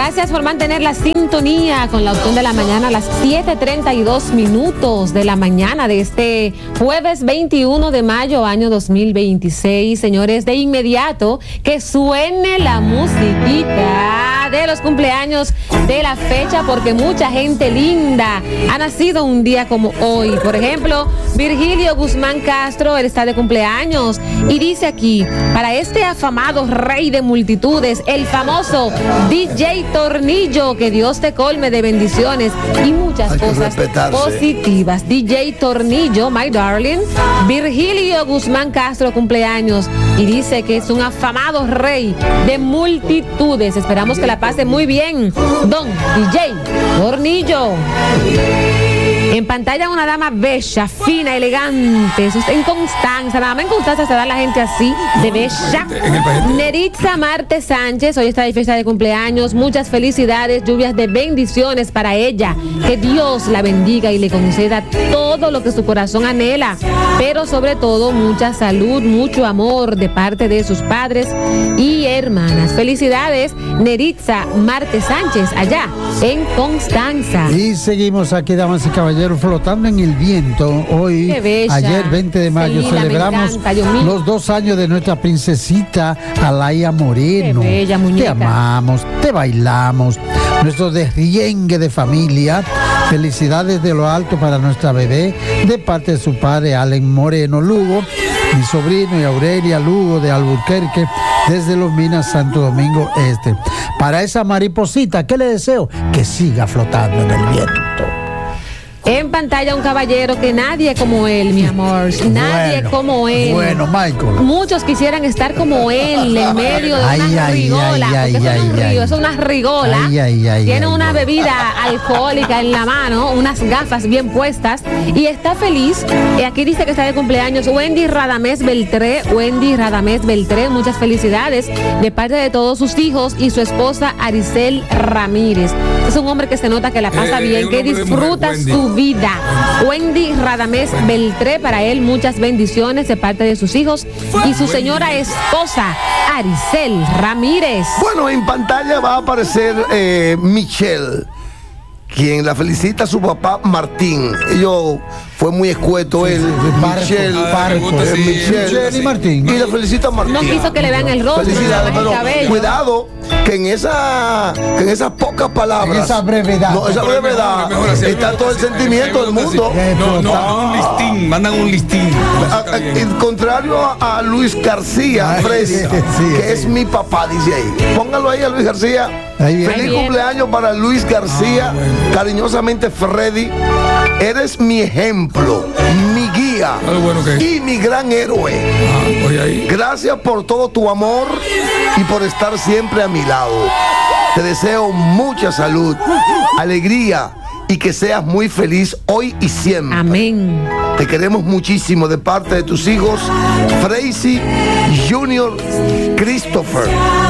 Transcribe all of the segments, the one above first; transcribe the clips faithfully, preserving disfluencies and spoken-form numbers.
Gracias por mantener la sintonía con la opción de la mañana a las siete treinta y dos minutos de la mañana de este jueves veintiuno de mayo, año dos mil veintiséis. Señores, de inmediato que suene la musiquita de los cumpleaños de la fecha, porque mucha gente linda ha nacido un día como hoy. Por ejemplo, Virgilio Guzmán Castro, él está de cumpleaños y dice aquí, para este afamado rey de multitudes, el famoso D J Tornillo, que Dios te colme de bendiciones y muchas cosas positivas. D J Tornillo, my darling. Virgilio Guzmán Castro, cumpleaños, y dice que es un afamado rey de multitudes. Esperamos que la pase muy bien, don D J Tornillo. En pantalla una dama bella, fina, elegante. Eso está en Constanza. Nada más en Constanza se da la gente así, de bella. Neritza Marte Sánchez, hoy está de fiesta de cumpleaños. Muchas felicidades, lluvias de bendiciones para ella. Que Dios la bendiga y le conceda todo lo que su corazón anhela. Pero sobre todo, mucha salud, mucho amor de parte de sus padres y hermanas. Felicidades, Neritza Marte Sánchez, allá en Constanza. Y seguimos aquí, damas y caballeros, flotando en el viento. Hoy, ayer veinte de mayo, sí, celebramos los dos años de nuestra princesita Alaya Moreno. Qué bella muñeca. Te amamos, te bailamos, nuestro desriengue de familia. Felicidades de lo alto para nuestra bebé, de parte de su padre Allen Moreno Lugo, mi sobrino y Aurelia Lugo de Albuquerque, desde Los Minas, Santo Domingo Este. Para esa mariposita, ¿qué le deseo? Que siga flotando en el viento. En pantalla un caballero que nadie como él, mi amor, nadie bueno, como él. Bueno, Michael. Muchos quisieran estar como él en medio de ay, una ay, rigola, ay, porque ay, eso no es un ay, río, ay. eso es una rigola. Ay, ay, ay, Tiene ay, una ay. bebida alcohólica en la mano, unas gafas bien puestas y está feliz. Y aquí dice que está de cumpleaños Wendy Radamés Beltré, Wendy Radamés Beltré, muchas felicidades de parte de todos sus hijos y su esposa Aricel Ramírez. Es un hombre que se nota que la pasa Eh, bien, eh, que disfruta mujer, su vida. Wendy Radamés Beltré, para él muchas bendiciones de parte de sus hijos y su señora esposa Aricel Ramírez. Bueno, en pantalla va a aparecer eh, Michelle, quien la felicita a su papá Martín. Yo fue muy escueto él, Parco, Michelle, Parco, eh, sí, Michelle, Michelle y Martín. y le felicita a Martín. No quiso que le vean el rostro, Felicidades, nada más el pero cabello. cuidado que en esa que en esas pocas palabras, En esa brevedad. no, esa Pero es brevedad, mejor, es mejor así. está todo el sentimiento del mundo. No, no, mandan un listín, mandan un listín. A- a- En contrario a, a Luis García, Ay, Freddy, sí, que sí. es mi papá, dice ahí. Póngalo ahí a Luis García. Ahí viene. Feliz Ahí viene. cumpleaños para Luis García, Ah, bueno. cariñosamente Freddy. Eres mi ejemplo, mi guía Ah, bueno que- y mi gran héroe. Ah, oye ahí. Gracias por todo tu amor y por estar siempre a mi lado. Te deseo mucha salud, alegría y que seas muy feliz hoy y siempre. Amén. Te queremos muchísimo de parte de tus hijos, Tracy Junior Christopher.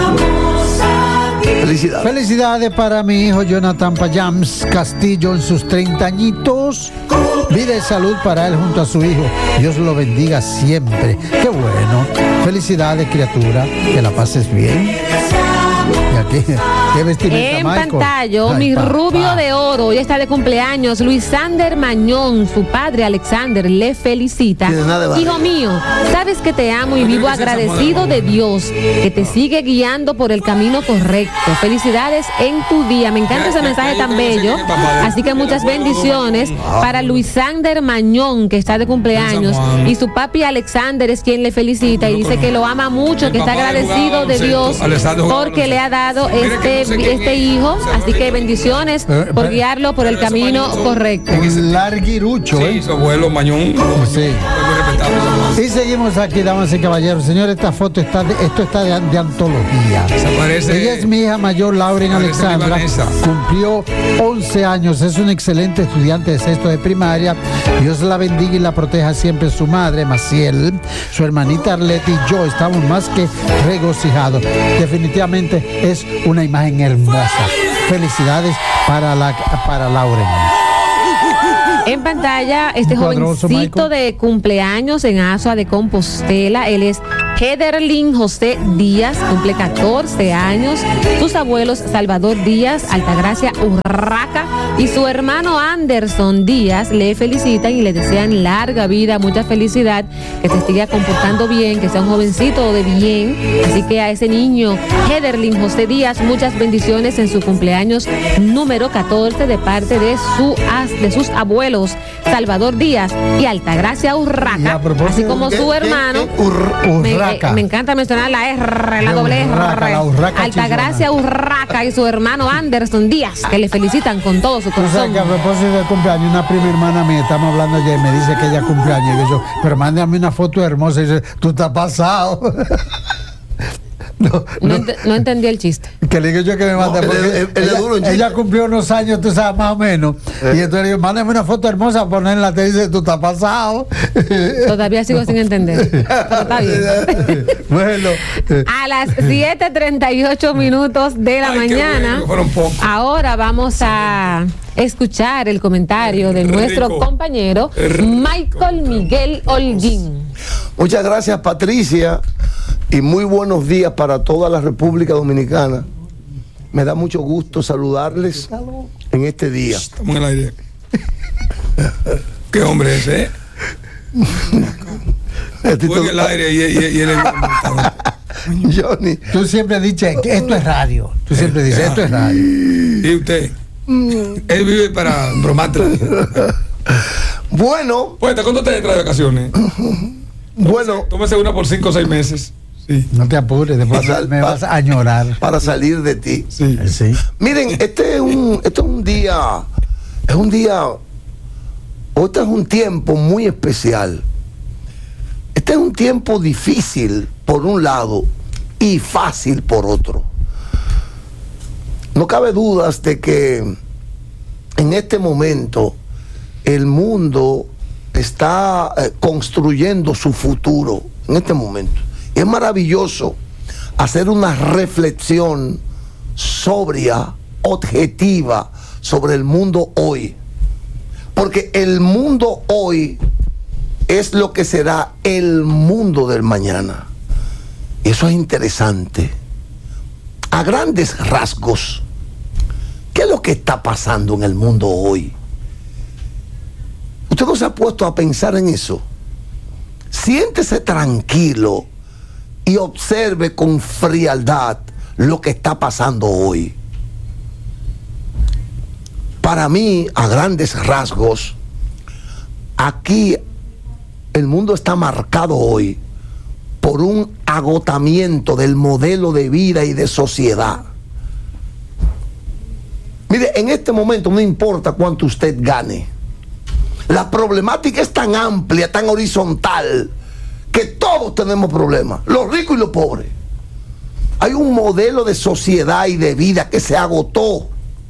Felicidades. Felicidades para mi hijo Jonathan Payams Castillo en sus treinta añitos. Vida y salud para él junto a su hijo. Dios lo bendiga siempre. Qué bueno. Felicidades, criatura. Que la pases bien. Y aquí, qué vestimenta, En Michael. pantalla, Ay, mi papá. rubio de oro, hoy está de cumpleaños, Luisander Mañón, su padre Alexander le felicita. Tiene nada de vale. Hijo mío, sabes que te amo y vivo agradecido de Dios, que te sigue guiando por el camino correcto. Felicidades en tu día. Me encanta ese mensaje tan bello. Así que muchas bendiciones para Luisander Mañón, que está de cumpleaños, y su papi Alexander es quien le felicita y dice que lo ama mucho, que está agradecido de Dios porque le ha dado este, este hijo, así que bendiciones por guiarlo por el camino correcto. Un larguirucho, Sí, ¿eh? su abuelo Mañón. Sí. Muy respetable. Y seguimos aquí, damas y caballeros. Señores, esta foto está de, esto está de, de antología. Se parece- Ella es mi hija mayor, Lauren parece Alexandra. Vanessa. Cumplió once años. Es un excelente estudiante de sexto de primaria. Dios la bendiga y la proteja siempre. Su madre, Maciel, su hermanita Arlette y yo estamos más que regocijados. Definitivamente es una imagen hermosa. Felicidades para, la, para Lauren. En pantalla, este Un cuadroso, jovencito Michael. de cumpleaños en Asua de Compostela, él es Hederlin José Díaz cumple catorce años. Sus abuelos Salvador Díaz, Altagracia Urraca y su hermano Anderson Díaz le felicitan y le desean larga vida, mucha felicidad, que se siga comportando bien, que sea un jovencito de bien. Así que a ese niño, Hederlin José Díaz, muchas bendiciones en su cumpleaños número catorce de parte de, su, de sus abuelos Salvador Díaz y Altagracia Urraca, así como su hermano. Me, eh, me encanta mencionar la R, la doble R. Altagracia Urraca y su hermano Anderson Díaz, que le felicitan con todo su corazón. O sea, que a propósito de cumpleaños, una prima hermana mía, estamos hablando ayer, me dice que ella cumpleaños. Y yo, pero mándame una foto hermosa. Y dice, tú estás pasado. No, no, no, ent no entendí el chiste. Que le digo yo que me manda, no, porque el, el, el ella, ella cumplió unos años, tú sabes, más o menos. Eh. Y entonces le digo, mándame una foto hermosa, ponerla, te dice, tú estás pasado. Todavía sigo sin entender. Pero está bien. Bueno. A las siete treinta y ocho minutos de la Ay, mañana, bueno, ahora vamos a escuchar el comentario de nuestro Rico. compañero Rico. Michael Miguel Holguín. Muchas gracias, Patricia. Y muy buenos días para toda la República Dominicana. Me da mucho gusto saludarles en este día. Estamos en el aire. ¿Qué hombre es ese? Estoy en el aire y, y, y él es... Johnny. Tú siempre dices que esto es radio. Tú siempre dices esto es radio. ¿Y usted? Él vive para Bromatra. Bueno. Cuenta, ¿cuánto te trae de vacaciones? Bueno. Tómese una por cinco o seis meses. Sí. No te apures, después para, me vas a añorar. Para salir de ti. Sí. Sí. Miren, este es un, este es un día, es un día, este es un tiempo muy especial. Este es un tiempo difícil por un lado y fácil por otro. No cabe dudas de que en este momento el mundo está eh, construyendo su futuro en este momento. Es maravilloso hacer una reflexión sobria, objetiva, sobre el mundo hoy. Porque el mundo hoy es lo que será el mundo del mañana. Y eso es interesante. A grandes rasgos, ¿qué es lo que está pasando en el mundo hoy? ¿Usted no se ha puesto a pensar en eso? Siéntese tranquilo y observe con frialdad lo que está pasando hoy. Para mí, a grandes rasgos, aquí el mundo está marcado hoy por un agotamiento del modelo de vida y de sociedad. Mire, en este momento no importa cuánto usted gane. La problemática es tan amplia, tan horizontal, que todos tenemos problemas, los ricos y los pobres. Hay un modelo de sociedad y de vida que se agotó.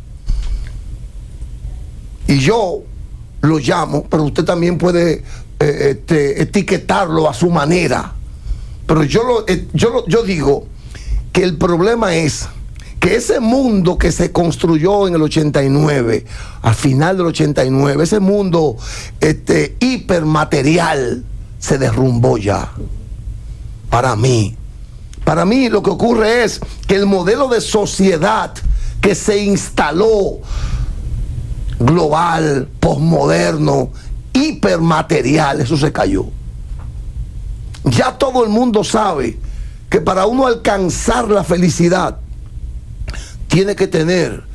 Y yo lo llamo, pero usted también puede eh, este, etiquetarlo a su manera. Pero yo, lo, eh, yo, lo, yo digo que el problema es que ese mundo que se construyó en el ochenta y nueve, al final del ochenta y nueve, ese mundo este, hipermaterial, se derrumbó ya. Para mí. Para mí lo que ocurre es que el modelo de sociedad que se instaló, global, posmoderno, hipermaterial, eso se cayó. Ya todo el mundo sabe que para uno alcanzar la felicidad tiene que tener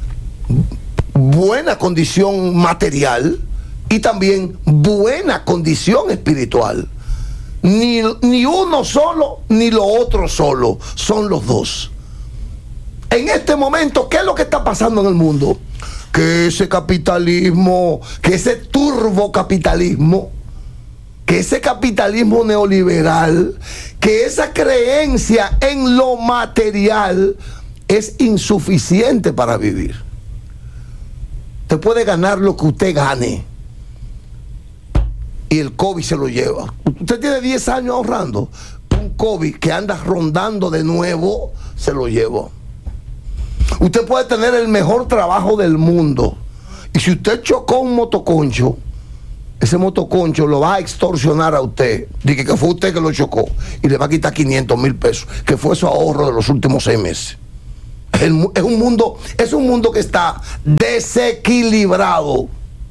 buena condición material y también buena condición espiritual. Ni, ni uno solo, ni lo otro solo. Son los dos. En este momento, ¿qué es lo que está pasando en el mundo? Que ese capitalismo, que ese turbocapitalismo, que ese capitalismo neoliberal, que esa creencia en lo material es insuficiente para vivir. Usted puede ganar lo que usted gane y el COVID se lo lleva. Usted tiene diez años ahorrando, un COVID que anda rondando de nuevo se lo lleva. Usted puede tener el mejor trabajo del mundo y si usted chocó un motoconcho ese motoconcho lo va a extorsionar a usted, dice que fue usted que lo chocó, y le va a quitar quinientos mil pesos, que fue su ahorro de los últimos seis meses. El, es un mundo, es un mundo que está desequilibrado.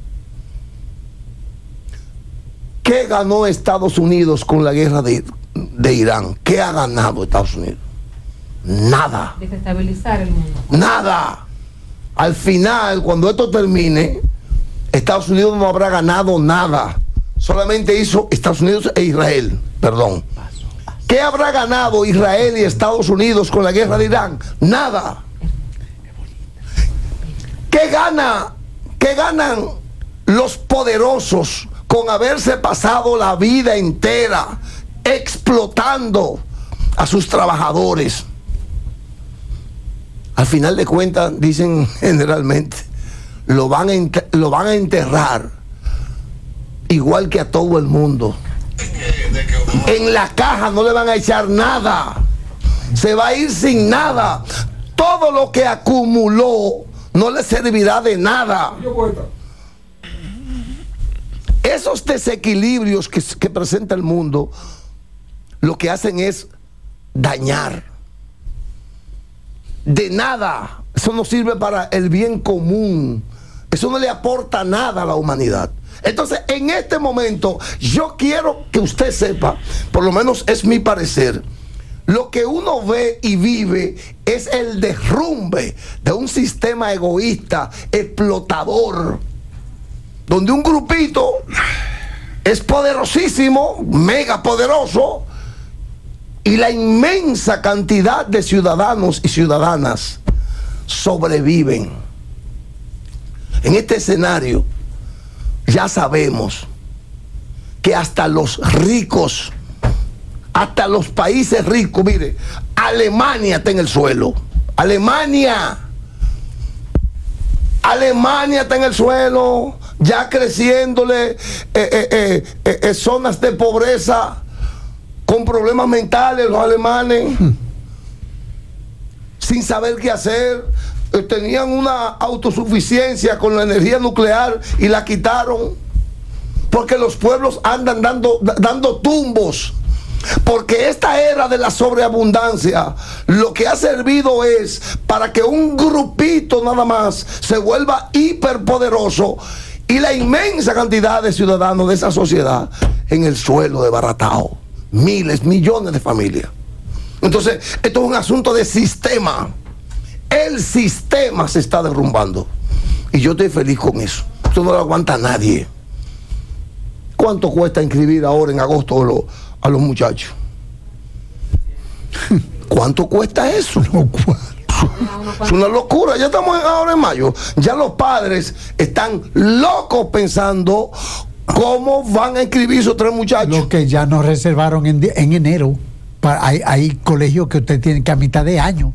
¿Qué ganó Estados Unidos con la guerra de, de Irán? ¿Qué ha ganado Estados Unidos? Nada. Desestabilizar el mundo. Nada. Al final, cuando esto termine, Estados Unidos no habrá ganado nada. Solamente hizo Estados Unidos e Israel. Perdón. ¿Qué habrá ganado Israel y Estados Unidos con la guerra de Irán? Nada. ¿Qué gana? ¿Qué ganan los poderosos con haberse pasado la vida entera explotando a sus trabajadores? Al final de cuentas, dicen generalmente, lo van a enter- lo van a enterrar igual que a todo el mundo. En la caja no le van a echar nada. Se va a ir sin nada. Todo lo que acumuló no le servirá de nada. Esos desequilibrios que, que presenta el mundo, lo que hacen es dañar. De nada. Eso no sirve para el bien común. Eso no le aporta nada a la humanidad. Entonces, en este momento, yo quiero que usted sepa, por lo menos es mi parecer, lo que uno ve y vive es el derrumbe de un sistema egoísta, explotador, donde un grupito es poderosísimo, mega poderoso, y la inmensa cantidad de ciudadanos y ciudadanas sobreviven. En este escenario, ya sabemos que hasta los ricos, hasta los países ricos, mire, Alemania está en el suelo. Alemania. Alemania está en el suelo, ya creciéndole eh, eh, eh, eh, eh, zonas de pobreza, con problemas mentales los alemanes, hmm. sin saber qué hacer. Tenían una autosuficiencia con la energía nuclear y la quitaron porque los pueblos andan dando, dando tumbos, porque esta era de la sobreabundancia lo que ha servido es para que un grupito nada más se vuelva hiperpoderoso y la inmensa cantidad de ciudadanos de esa sociedad en el suelo desbaratado, miles, millones de familias. Entonces esto es un asunto de sistema. El sistema se está derrumbando. Y yo estoy feliz con eso. Esto no lo aguanta nadie. ¿Cuánto cuesta inscribir ahora en agosto a los, a los muchachos? ¿Cuánto cuesta eso? Es una locura. Ya estamos ahora en mayo. Ya los padres están locos pensando cómo van a inscribir esos tres muchachos. Lo que ya nos reservaron en, en enero. Para, hay, hay colegios que usted tiene que a mitad de año.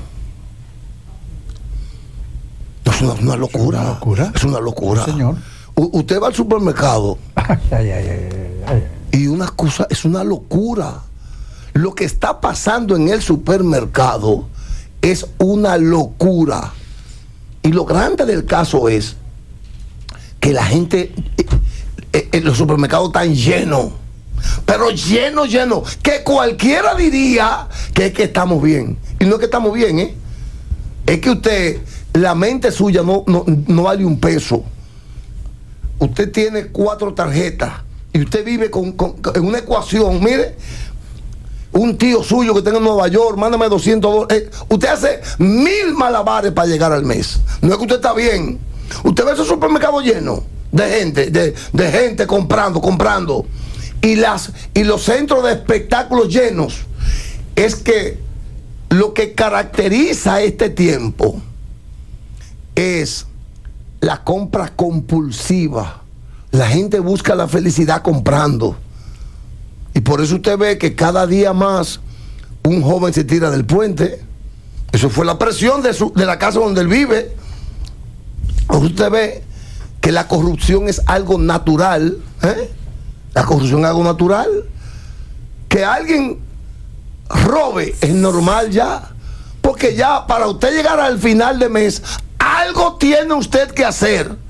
Es una, una locura. ¿Es una locura? Es una locura. Sí, señor. U- usted va al supermercado ay, ay, ay, ay, ay. y una cosa es una locura. Lo que está pasando en el supermercado es una locura. Y lo grande del caso es que la gente, eh, eh, los supermercados están llenos, pero llenos, llenos, que cualquiera diría que es que estamos bien. Y no es que estamos bien, ¿eh? Es que usted, la mente suya no, no, no vale un peso. Usted tiene cuatro tarjetas y usted vive con, con, en una ecuación. Mire, un tío suyo que tenga en Nueva York, mándame doscientos dólares. Eh, usted hace mil malabares para llegar al mes. No es que usted está bien. Usted ve esos supermercados llenos de gente, de, de gente comprando, comprando. Y, las, y los centros de espectáculos llenos. Es que lo que caracteriza este tiempo es la compra compulsiva. La gente busca la felicidad comprando. Y por eso usted ve que cada día más un joven se tira del puente. Eso fue la presión de, su, de la casa donde él vive. Usted ve que la corrupción es algo natural. ¿eh? La corrupción es algo natural. Que alguien robe es normal ya. Porque ya para usted llegar al final de mes, algo tiene usted que hacer.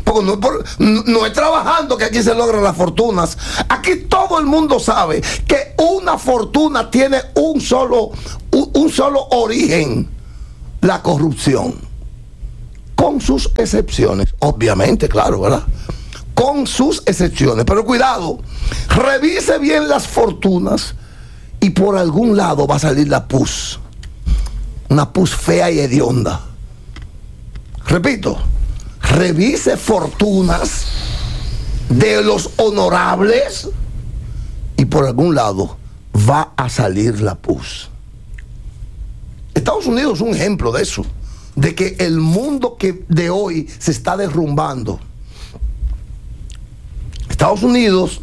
Porque no es, por, no es trabajando que aquí se logran las fortunas. Aquí todo el mundo sabe que una fortuna tiene un solo, un, un solo origen: la corrupción. Con sus excepciones, obviamente, claro, ¿verdad? Con sus excepciones. Pero cuidado, revise bien las fortunas y por algún lado va a salir la pus. Una pus fea y hedionda. Repito, revise fortunas de los honorables y por algún lado va a salir la pus. Estados Unidos es un ejemplo de eso, de que el mundo que de hoy se está derrumbando. Estados Unidos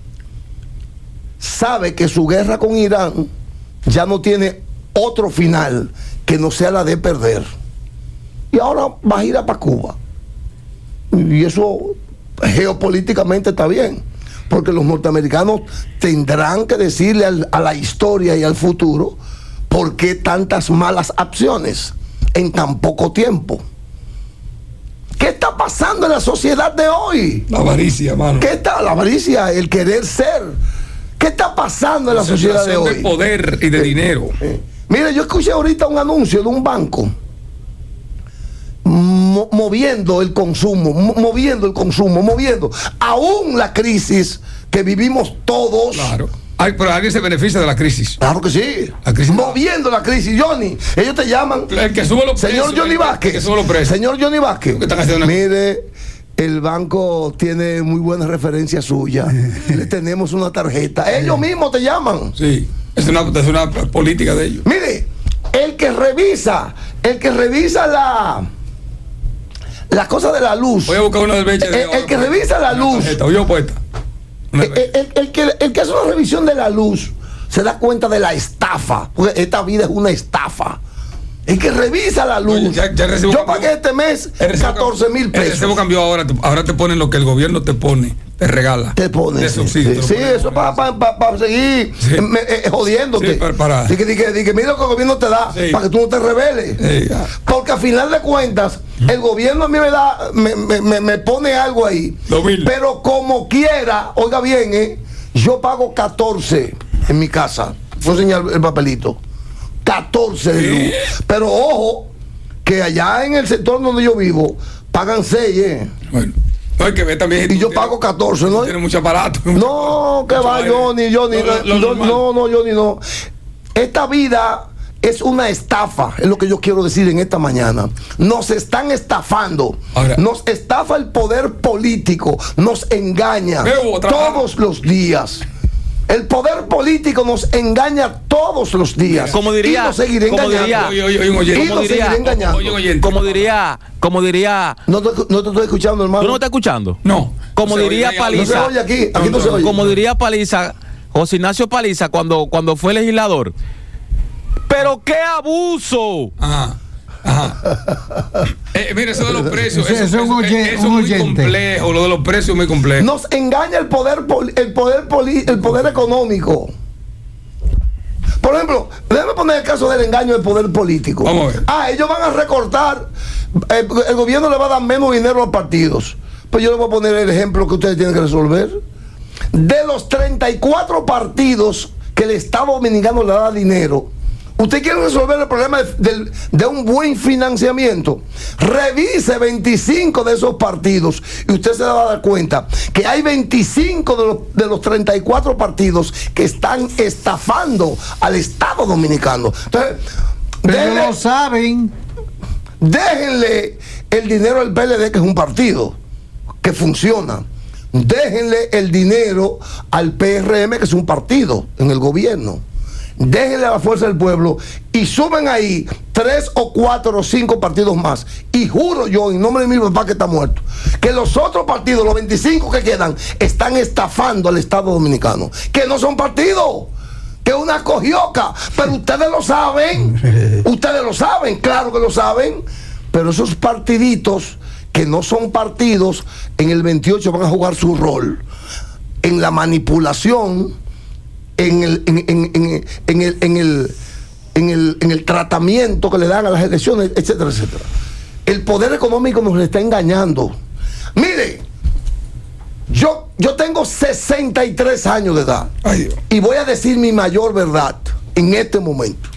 sabe que su guerra con Irán ya no tiene otro final que no sea la de perder. Y ahora va a ir a para Cuba. Y eso geopolíticamente está bien, porque los norteamericanos tendrán que decirle al, a la historia y al futuro por qué tantas malas acciones en tan poco tiempo. ¿Qué está pasando en la sociedad de hoy? La avaricia, mano. ¿Qué está? La avaricia, el querer ser. ¿Qué está pasando en la sociedad de hoy? De poder y de eh, dinero. Eh. Mire, yo escuché ahorita un anuncio de un banco mo moviendo el consumo, mo moviendo el consumo, moviendo aún la crisis que vivimos todos. Claro. Ay, pero alguien se beneficia de la crisis. Claro que sí. La crisis moviendo la crisis, Johnny. Ellos te llaman. El que sube los señor precios, Johnny Vázquez. El que sube los precios. Señor Johnny Vázquez. ¿Qué están haciendo? Mire, el banco tiene muy buena referencia suya. Le tenemos una tarjeta. Ellos mismos te llaman. Sí. Es una, es una política de ellos. Mire, el que revisa, el que revisa la la cosa de la luz. Voy a buscar una del Beche. El, el que revisa la luz. Yo puesta. El, el, el, que, el que hace una revisión de la luz se da cuenta de la estafa, porque esta vida es una estafa. El que revisa la luz. Oye, ya, ya yo pagué este mes catorce mil pesos. El recibo cambió ahora. Ahora te ponen lo que el gobierno te pone, te regala. Te pone. De subsidio, sí, sí, eso para pa, pa, pa seguir sí. me, eh, jodiéndote. Sí, para, para. Dice que, que mira lo que el gobierno te da sí. para que tú no te rebeles. Sí, porque a final de cuentas, el gobierno a mí me da, me, me, me pone algo ahí. Pero como quiera, oiga bien, eh, yo pago catorce en mi casa. Voy a enseñar el papelito. catorce de luz. Pero ojo, que allá en el sector donde yo vivo, pagan seis, ¿eh? Bueno, no hay que ver también. Y yo pago catorce, ¿no? Tiene mucho aparato. No, que va, Johnny, Johnny. No, no, no, no, Johnny, no. Esta vida es una estafa, es lo que yo quiero decir en esta mañana. Nos están estafando. Ahora, nos estafa el poder político, nos engaña todos los días. El poder político nos engaña todos los días. Como diría, y nos seguiré como engañando. Diría, oye, oye, oye, y nos diría, seguiré engañando. Oye, oye, como diría, como diría. No te, no te estoy escuchando, hermano. ¿Tú no estás escuchando? No. Como no diría oye, Paliza. No se oye aquí. Aquí no, no se oye. Como diría Paliza, José Ignacio Paliza, cuando, cuando fue legislador. Pero qué abuso. Ajá. Ajá. Eh, mira, eso de los precios, eso, eso, eso, eso, un oye, eso un es muy complejo, lo de los precios es muy complejo. Nos engaña el poder, el poder, el poder económico. Por ejemplo, déjame poner el caso del engaño del poder político. Vamos a ver. Ah, ellos van a recortar, el, el gobierno le va a dar menos dinero a los partidos. Pues yo les voy a poner el ejemplo que ustedes tienen que resolver. De los treinta y cuatro partidos que el Estado Dominicano le da dinero, ¿usted quiere resolver el problema de, de, de un buen financiamiento? Revise veinticinco de esos partidos y usted se va a dar cuenta que hay veinticinco de los, de los treinta y cuatro partidos que están estafando al Estado Dominicano. Entonces, pero déjenle, lo saben. Déjenle el dinero al P L D, que es un partido que funciona. Déjenle el dinero al P R M, que es un partido en el gobierno. Déjenle a la Fuerza del Pueblo y suben ahí tres o cuatro o cinco partidos más. Y juro yo, en nombre de mi papá que está muerto, que los otros partidos, los veinticinco que quedan, están estafando al Estado Dominicano. Que no son partidos, que es una cogioca. Pero ustedes lo saben. Ustedes lo saben, claro que lo saben. Pero esos partiditos que no son partidos, en el veintiocho van a jugar su rol en la manipulación, en el, en, en, en, en el, en el, en el, en el tratamiento que le dan a las elecciones, etcétera, etcétera. El poder económico nos está engañando. Mire, yo, yo tengo sesenta y tres años de edad. Ay, Dios. Y voy a decir mi mayor verdad en este momento.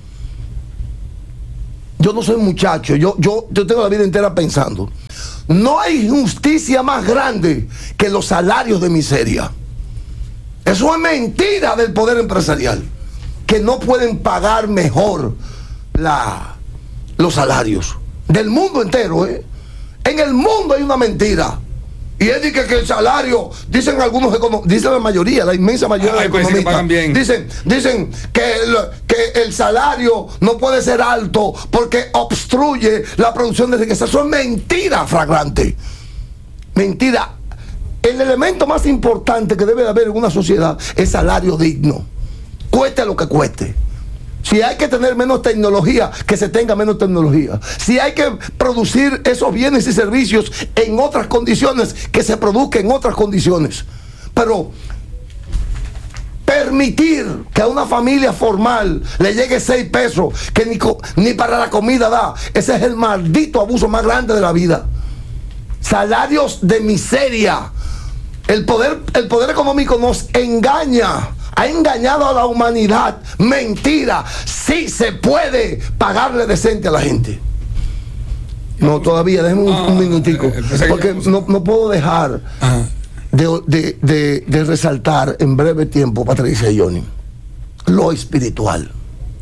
Yo no soy muchacho, yo, yo, yo tengo la vida entera pensando. No hay injusticia más grande que los salarios de miseria. Eso es mentira del poder empresarial, que no pueden pagar mejor la, los salarios del mundo entero, ¿eh? En el mundo hay una mentira. Y es de que, que el salario, dicen algunos economistas, dicen la mayoría, la inmensa mayoría Ay, de pues sí que pagan economistas, bien. dicen, dicen que, el, que el salario no puede ser alto porque obstruye la producción de riqueza. Eso es mentira flagrante. Mentira. El elemento más importante que debe de haber en una sociedad es salario digno. Cueste lo que cueste. Si hay que tener menos tecnología, que se tenga menos tecnología. Si hay que producir esos bienes y servicios en otras condiciones, que se produzca en otras condiciones. Pero permitir que a una familia formal le llegue seis pesos, que ni, ni para la comida da, ese es el maldito abuso más grande de la vida. Salarios de miseria. El poder, el poder económico nos engaña. Ha engañado a la humanidad. Mentira. Sí se puede pagarle decente a la gente. No, todavía, déjeme un, un minutico. Porque no, no puedo dejar de, de, de, de resaltar en breve tiempo, Patricia y Johnny, lo espiritual.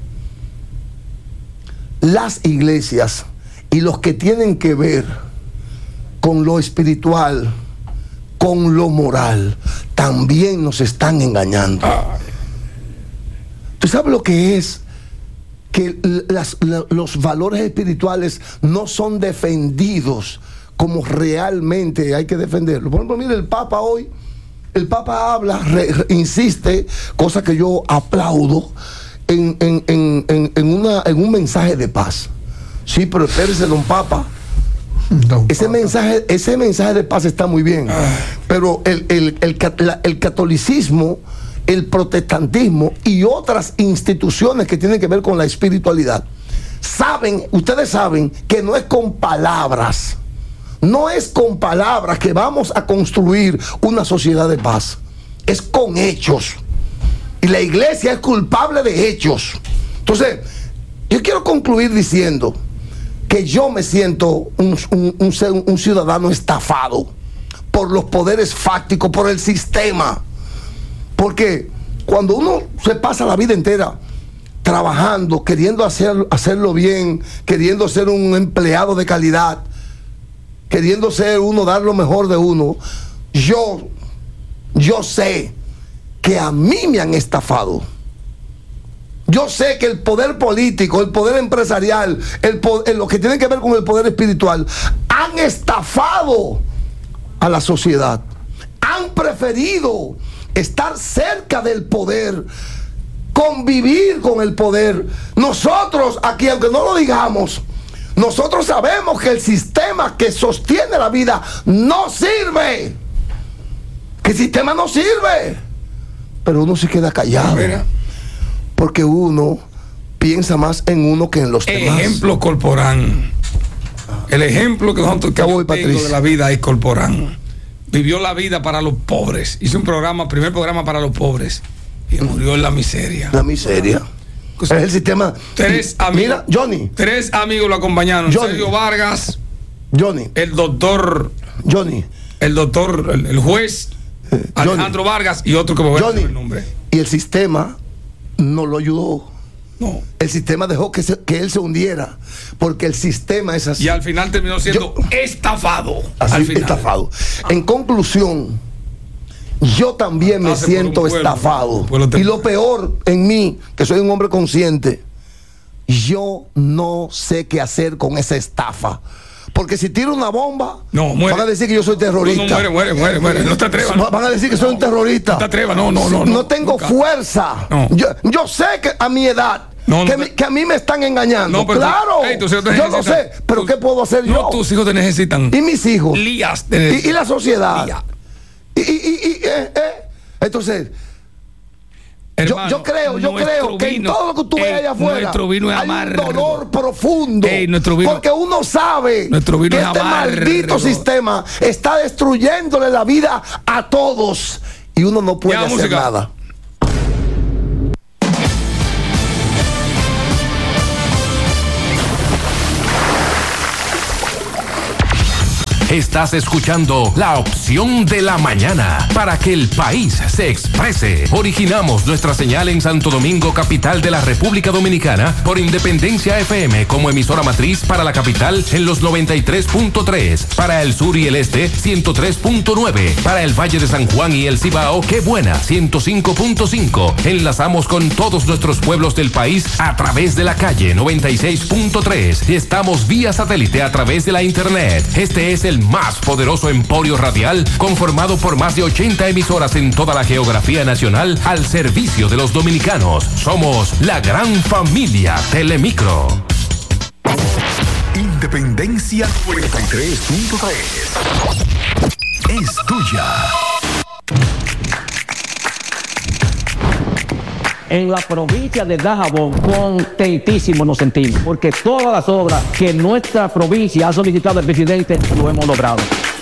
Las iglesias y los que tienen que ver con lo espiritual, con lo moral, también nos están engañando. ¿Tú sabes lo que es? Que las, la, los valores espirituales no son defendidos como realmente hay que defenderlos. Por ejemplo, mire, el Papa hoy, el Papa habla, re, re, insiste, cosa que yo aplaudo, en, en, en, en, en, una, en un mensaje de paz. Sí, pero espérese, don Papa. No, ese mensaje, ese mensaje de paz está muy bien, pero el, el, el, el, el catolicismo, el protestantismo y otras instituciones que tienen que ver con la espiritualidad saben, ustedes saben que no es con palabras, no es con palabras que vamos a construir una sociedad de paz, es con hechos, y la iglesia es culpable de hechos. Entonces, yo quiero concluir diciendo que yo me siento un, un, un, un ciudadano estafado por los poderes fácticos, por el sistema. Porque cuando uno se pasa la vida entera trabajando, queriendo hacer, hacerlo bien, queriendo ser un empleado de calidad, queriendo ser uno, dar lo mejor de uno, yo, yo sé que a mí me han estafado. Yo sé que el poder político, el poder empresarial, el poder, lo que tiene que ver con el poder espiritual, han estafado a la sociedad. Han preferido estar cerca del poder, convivir con el poder. Nosotros aquí, aunque no lo digamos, nosotros sabemos que el sistema que sostiene la vida no sirve. Que el sistema no sirve. Pero uno se queda callado. Mira. Porque uno piensa más en uno que en los demás. Ejemplo Corporán. El ejemplo que nosotros que yo tengo de la vida es Corporán. Vivió la vida para los pobres. Hizo un programa, primer programa para los pobres. Y murió en la miseria. La miseria. Es el sistema. Tres amigos. Mira, Johnny. Tres amigos lo acompañaron. Johnny. Sergio Vargas. Johnny. El doctor. Johnny. El doctor, el, el juez. Eh, Alejandro Johnny. Vargas y otro que me voy a decir el nombre. Y el sistema no lo ayudó. No. El sistema dejó que, se, que él se hundiera, porque el sistema es así. Y al final terminó siendo yo, estafado. Así, al final. estafado. Ah. En conclusión, yo también me siento pueblo, estafado. Y lo peor en mí, que soy un hombre consciente, yo no sé qué hacer con esa estafa. Porque si tiro una bomba, no, muere. Van a decir que yo soy terrorista. No, no, muere, muere, muere, muere. No te atrevas. No. Van a decir que soy un terrorista. No te atrevas, no, no, no. No, no tengo nunca. fuerza. No. Yo, yo sé que a mi edad, no, no, que, me, que a mí me están engañando. No, pero claro, tú, hey, tus hijos te yo lo sé, pero tus, ¿qué puedo hacer yo? No, tus hijos te necesitan. Y mis hijos. Lías te necesitan. Y, y la sociedad. Lía. Y, y, y, y eh, eh. Entonces, Hermano, yo, yo creo, yo creo que vino, en todo lo que tú ves allá afuera nuestro vino es hay amargo. un dolor profundo. Ey, nuestro vino, porque uno sabe nuestro vino que es este amargo. maldito sistema está destruyéndole la vida a todos y uno no puede ya, hacer música. nada. Estás escuchando La Opción de la Mañana para que el país se exprese. Originamos nuestra señal en Santo Domingo, capital de la República Dominicana, por Independencia F M como emisora matriz para la capital en los noventa y tres punto tres, para el sur y el este ciento tres punto nueve, para el Valle de San Juan y el Cibao, Qué Buena ciento cinco punto cinco. Enlazamos con todos nuestros pueblos del país a través de la calle noventa y seis punto tres y estamos vía satélite a través de la internet. Este es el más poderoso emporio radial conformado por más de ochenta emisoras en toda la geografía nacional al servicio de los dominicanos. Somos la gran familia Telemicro. Independencia noventa y tres punto tres es tuya. En la provincia de Dajabón, contentísimo nos sentimos, porque todas las obras que nuestra provincia ha solicitado al presidente lo hemos logrado.